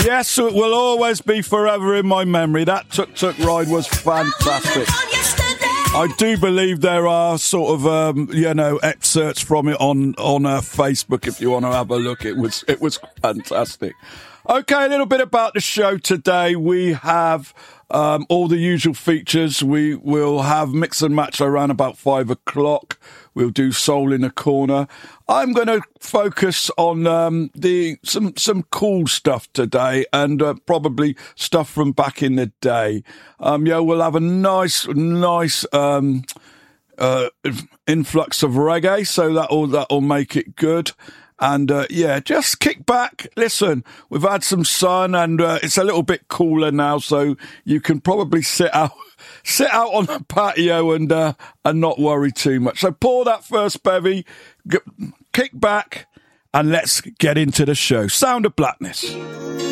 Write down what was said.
Yes, it will always be forever in my memory. That Tuk Tuk ride was fantastic. I do believe there are sort of, excerpts from it on Facebook if you want to have a look. It was fantastic. Okay, a little bit about the show today. We have all the usual features. We will have mix and match around about 5 o'clock. We'll do Soul in a Corner. I'm going to focus on some cool stuff today and probably stuff from back in the day. We'll have a nice influx of reggae, so that'll make it good. And, just kick back. Listen, we've had some sun and it's a little bit cooler now, so you can probably sit out on the patio and not worry too much. So pour that first bevy, kick back, and let's get into the show. Sound of Blackness.